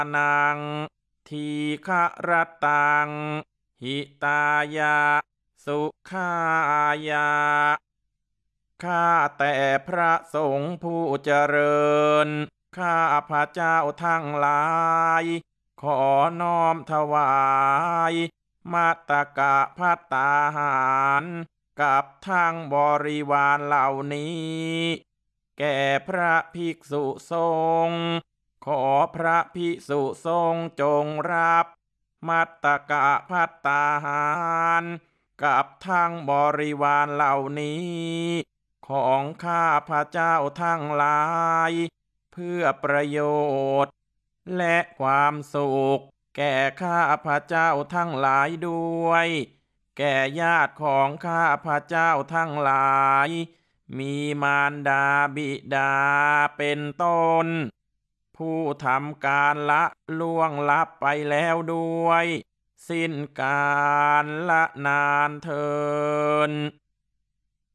นังทีฆรตังหิตายะสุขายาข้าแต่พระสงฆ์ผู้เจริญข้าพระเจ้าทั้งหลายขอน้อมถวายมาตกะภัตตาหารกับทั้งบริวารเหล่านี้แก่พระภิกษุสงฆ์ขอพระภิกษุสงฆ์จงรับมัตตกะภัตตาหารกับทั้งบริวารเหล่านี้ของข้าพระเจ้าทั้งหลายเพื่อประโยชน์และความสุขแก่ข้าพระเจ้าทั้งหลายด้วยแก่ญาติของข้าพระเจ้าทั้งหลายมีมารดาบิดาเป็นต้นผู้ทำการละล่วงลับไปแล้วด้วยสิ้นกาลละนานเทิน